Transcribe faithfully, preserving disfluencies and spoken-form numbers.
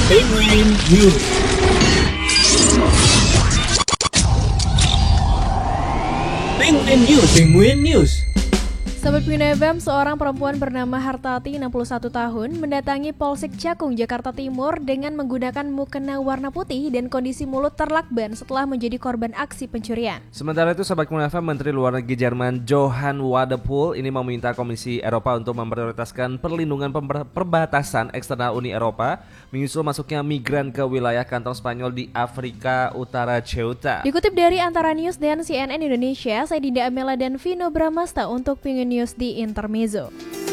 Penguin News. Penguin News. Penguin News. Sobat Penguin F M, seorang perempuan bernama Hartati, enam puluh satu tahun, mendatangi Polsek Cakung, Jakarta Timur dengan menggunakan mukena warna putih dan kondisi mulut terlakban setelah menjadi korban aksi pencurian. Sementara itu, Sobat Penguin F M, Menteri Luar Negeri Jerman Johan Wadephul ini meminta Komisi Eropa untuk memprioritaskan perlindungan pember- perbatasan eksternal Uni Eropa menyusul masuknya migran ke wilayah kantong Spanyol di Afrika Utara Ceuta. Dikutip dari Antara News dan C N N Indonesia, saya Dinda Amela dan Vino Bramasta untuk Penguin News di Intermezzo.